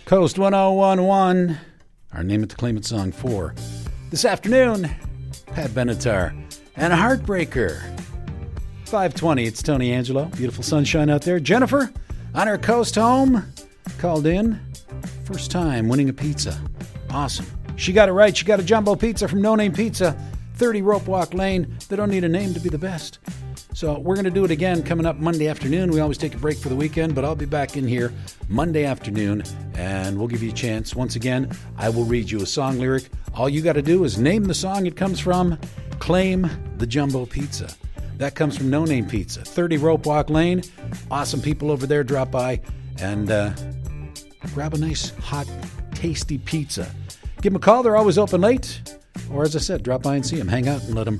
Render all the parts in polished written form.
Coast 1011, our Name It to Claim It song for this afternoon, Pat Benatar and a Heartbreaker. 5:20, it's Tony Angelo. Beautiful sunshine out there. Jennifer on her coast home called in. First time winning a pizza. Awesome. She got it right. She got a jumbo pizza from No Name Pizza, 30 Rope Walk Lane. They don't need a name to be the best. So we're going to do it again coming up Monday afternoon. We always take a break for the weekend, but I'll be back in here Monday afternoon, and we'll give you a chance. Once again, I will read you a song lyric. All you got to do is name the song it comes from, claim the jumbo pizza. That comes from No Name Pizza, 30 Rope Walk Lane. Awesome people over there. Drop by and grab a nice, hot, tasty pizza. Give them a call. They're always open late. Or as I said, drop by and see them. Hang out and let them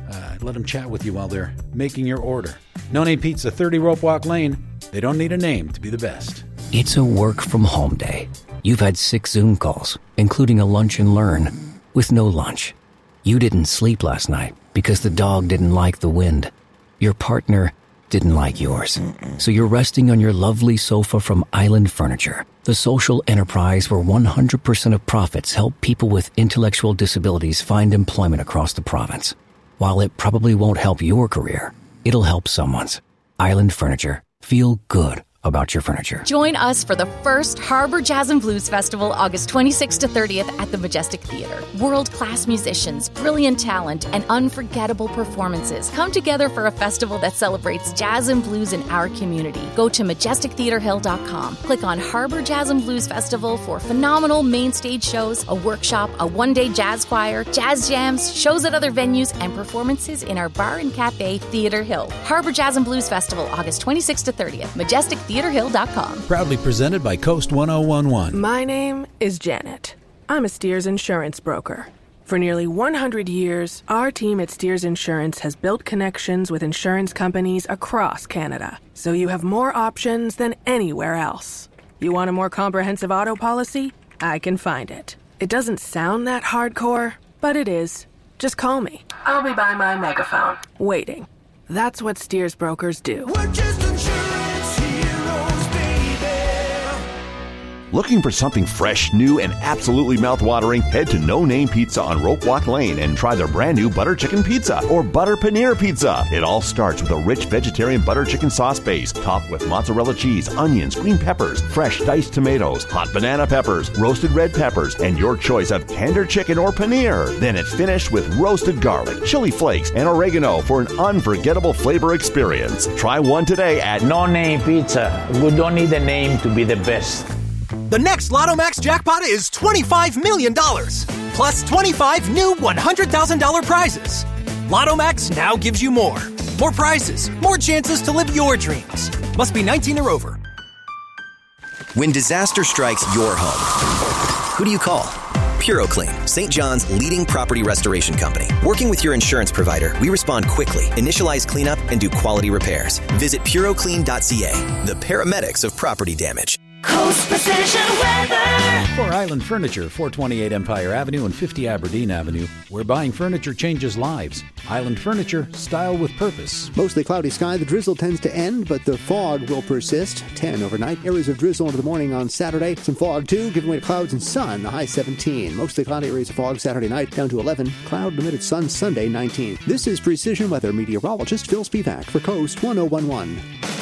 chat with you while they're making your order. No Name Pizza, 30 Rope Walk Lane. They don't need a name to be the best. It's a work from home day. You've had 6 Zoom calls, including a lunch and learn, with no lunch. You didn't sleep last night because the dog didn't like the wind. Your partner didn't like yours. So you're resting on your lovely sofa from Island Furniture, the social enterprise where 100% of profits help people with intellectual disabilities find employment across the province. While it probably won't help your career, it'll help someone's. Island Furniture. Feel good about your furniture. Join us for the first Harbor Jazz and Blues Festival, August 26th to 30th at the Majestic Theatre. World-class musicians, brilliant talent, and unforgettable performances come together for a festival that celebrates jazz and blues in our community. Go to majestictheatrehill.com. Click on Harbor Jazz and Blues Festival for phenomenal main stage shows, a workshop, a one-day jazz choir, jazz jams, shows at other venues, and performances in our bar and cafe, Theatre Hill. Harbor Jazz and Blues Festival, August 26th to 30th. majestictheatrehill.com. Proudly presented by Coast 1011. My name is Janet. I'm a Steers insurance broker. For nearly 100 years, our team at Steers Insurance has built connections with insurance companies across Canada, so you have more options than anywhere else. You want a more comprehensive auto policy? I can find it. It doesn't sound that hardcore, but it is. Just call me. I'll be by my megaphone, waiting. That's what Steers brokers do. We're just insurance heroes, baby. Looking for something fresh, new, and absolutely mouth-watering? Head to No Name Pizza on Rope Walk Lane and try their brand new butter chicken pizza or butter paneer pizza. It all starts with a rich vegetarian butter chicken sauce base, topped with mozzarella cheese, onions, green peppers, fresh diced tomatoes, hot banana peppers, roasted red peppers, and your choice of tender chicken or paneer. Then it's finished with roasted garlic, chili flakes, and oregano for an unforgettable flavor experience. Try one today at No Name Pizza. We don't need a name to be the best. The next Lotto Max jackpot is $25 million, plus 25 new $100,000 prizes. Lotto Max now gives you more. More prizes, more chances to live your dreams. Must be 19 or over. When disaster strikes your home, who do you call? PuroClean, St. John's leading property restoration company. Working with your insurance provider, we respond quickly, initialize cleanup, and do quality repairs. Visit puroclean.ca, the paramedics of property damage. Coast Precision Weather. For Island Furniture, 428 Empire Avenue and 50 Aberdeen Avenue, where buying furniture changes lives. Island Furniture, style with purpose. Mostly cloudy sky. The drizzle tends to end, but the fog will persist. 10 overnight. Areas of drizzle into the morning on Saturday. Some fog, too, giving way to clouds and sun. The high 17. Mostly cloudy areas of fog Saturday night, down to 11. Cloud limited sun Sunday, 19. This is Precision Weather meteorologist Phil Spivak for Coast 1011.